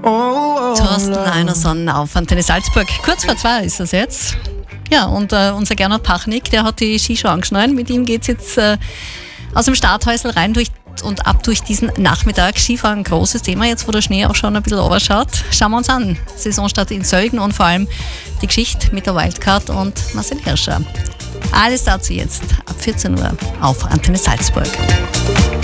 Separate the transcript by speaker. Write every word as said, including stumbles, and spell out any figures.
Speaker 1: Thorsten Einerson auf Antenne Salzburg. Kurz vor zwei ist es jetzt. Ja, und äh, unser Gernot Pachnik, der hat die Skischuhe angeschnallt. Mit ihm geht es jetzt äh, aus dem Starthäusl rein durch und ab durch diesen Nachmittag. Skifahren, großes Thema, jetzt wo der Schnee auch schon ein bisschen runterschaut. Schauen wir uns an. Saisonstart in Sölden und vor allem die Geschichte mit der Wildcard und Marcel Hirscher. Alles dazu jetzt ab vierzehn Uhr auf Antenne Salzburg.